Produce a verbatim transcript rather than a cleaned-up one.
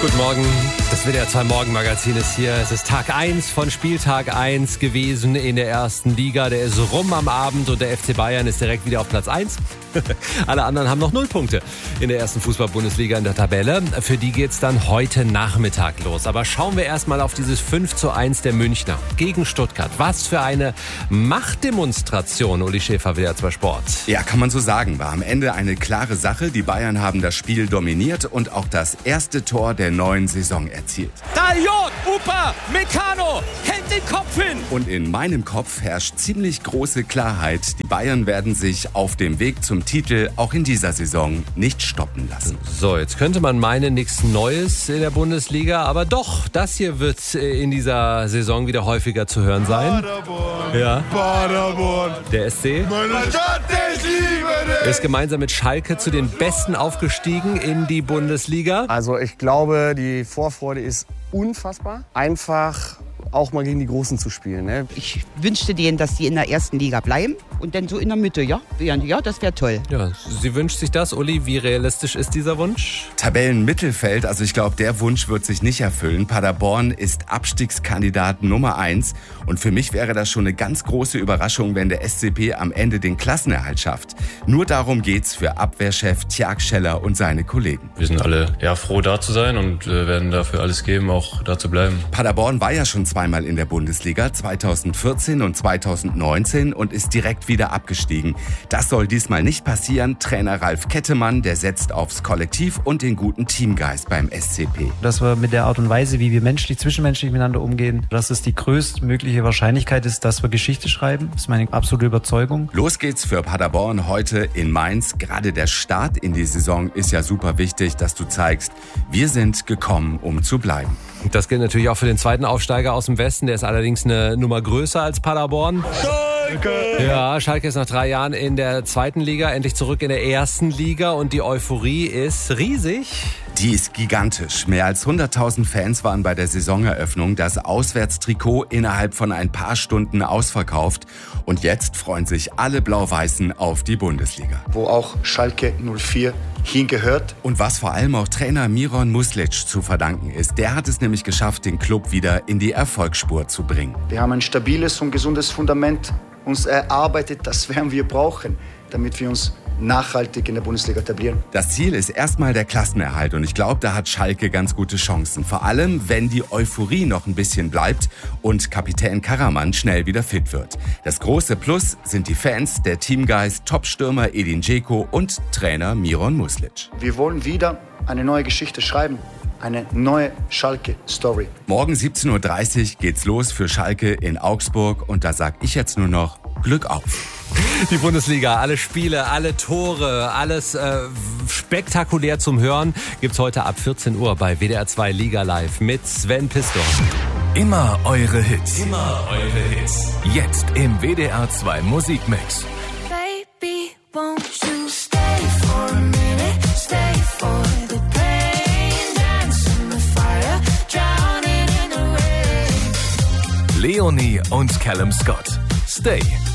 Guten Morgen, das W D R zwei Morgenmagazin ist hier. Es ist Tag eins von Spieltag eins gewesen in der ersten Liga. Der ist rum am Abend und der F C Bayern ist direkt wieder auf Platz eins. Alle anderen haben noch null Punkte in der ersten Fußball-Bundesliga in der Tabelle. Für die geht's dann heute Nachmittag los. Aber schauen wir erstmal auf dieses fünf zu eins der Münchner gegen Stuttgart. Was für eine Machtdemonstration, Uli Schäfer, W D R zwei Sport. Ja, kann man so sagen. War am Ende eine klare Sache. Die Bayern haben das Spiel dominiert und auch das erste Tor der neuen Saison erzielt. Daljot, Upa, Meccano, hält den Kopf hin! Und in meinem Kopf herrscht ziemlich große Klarheit. Die Bayern werden sich auf dem Weg zum Titel auch in dieser Saison nicht stoppen lassen. So, jetzt könnte man meinen, nichts Neues in der Bundesliga, aber doch, das hier wird in dieser Saison wieder häufiger zu hören sein. Paderborn, ja. Paderborn. Der S C Meine Stadt, ich liebe dich. ist gemeinsam mit Schalke zu den Besten aufgestiegen in die Bundesliga. Also ich glaube, die Vorfreude ist unfassbar. Einfach auch mal gegen die Großen zu spielen. Ne? Ich wünschte denen, dass die in der ersten Liga bleiben und dann so in der Mitte, ja? Ja, das wäre toll. Ja, sie wünscht sich das. Uli, wie realistisch ist dieser Wunsch? Tabellenmittelfeld, also ich glaube, der Wunsch wird sich nicht erfüllen. Paderborn ist Abstiegskandidat Nummer eins und für mich wäre das schon eine ganz große Überraschung, wenn der S C P am Ende den Klassenerhalt schafft. Nur darum geht's für Abwehrchef Tjag Scheller und seine Kollegen. Wir sind alle ja, froh, da zu sein und äh, werden dafür alles geben, auch da zu bleiben. Paderborn war ja schon zweimal in der Bundesliga, zweitausendvierzehn und zweitausendneunzehn und ist direkt wieder abgestiegen. Das soll diesmal nicht passieren. Trainer Ralf Kettemann, der setzt aufs Kollektiv und den guten Teamgeist beim S C P. Dass wir mit der Art und Weise, wie wir menschlich, zwischenmenschlich miteinander umgehen, dass es die größtmögliche Wahrscheinlichkeit ist, dass wir Geschichte schreiben. Das ist meine absolute Überzeugung. Los geht's für Paderborn heute in Mainz. Gerade der Start in die Saison ist ja super wichtig, dass du zeigst, wir sind gekommen, um zu bleiben. Das gilt natürlich auch für den zweiten Aufsteiger aus dem Westen. Der ist allerdings eine Nummer größer als Paderborn. Schalke! Ja, Schalke ist nach drei Jahren in der zweiten Liga, endlich zurück in der ersten Liga und die Euphorie ist riesig. Die ist gigantisch. Mehr als hunderttausend Fans waren bei der Saisoneröffnung. Das Auswärtstrikot innerhalb von ein paar Stunden ausverkauft. Und jetzt freuen sich alle Blau-Weißen auf die Bundesliga. Wo auch Schalke null vier hingehört. Und was vor allem auch Trainer Miron Muslic zu verdanken ist. Der hat es nämlich geschafft, den Club wieder in die Erfolgsspur zu bringen. Wir haben ein stabiles und gesundes Fundament uns erarbeitet. Das werden wir brauchen, damit wir uns nachhaltig in der Bundesliga etablieren. Das Ziel ist erstmal der Klassenerhalt und ich glaube, da hat Schalke ganz gute Chancen. Vor allem, wenn die Euphorie noch ein bisschen bleibt und Kapitän Karaman schnell wieder fit wird. Das große Plus sind die Fans, der Teamgeist, Topstürmer Edin Dzeko und Trainer Miron Muslic. Wir wollen wieder eine neue Geschichte schreiben. Eine neue Schalke-Story. Morgen siebzehn Uhr dreißig geht's los für Schalke in Augsburg und da sag ich jetzt nur noch Glück auf. Die Bundesliga, alle Spiele, alle Tore, alles äh, spektakulär zum Hören gibt's heute ab vierzehn Uhr bei W D R zwei Liga Live mit Sven Pistor. Immer eure Hits. Immer eure Hits. Jetzt im W D R zwei Musikmix. Baby, won't you stay for a minute? Stay for the pain, dance in the fire, drowning in the rain. Leonie und Callum Scott. Stay.